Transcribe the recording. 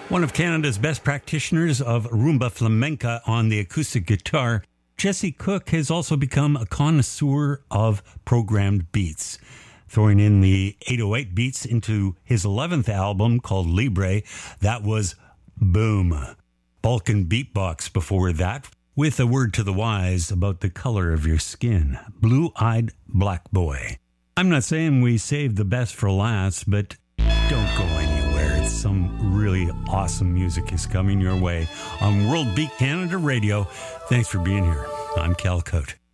One of Canada's best practitioners of rumba flamenca on the acoustic guitar, Jesse Cook has also become a connoisseur of programmed beats. Throwing in the 808 beats into his 11th album called Libre, that was boom. Balkan Beatbox before that, with a word to the wise about the color of your skin. Blue-Eyed Black Boy. I'm not saying we saved the best for last, but don't go anywhere. Some really awesome music is coming your way on World Beat Canada Radio. Thanks for being here. I'm Cal Cote.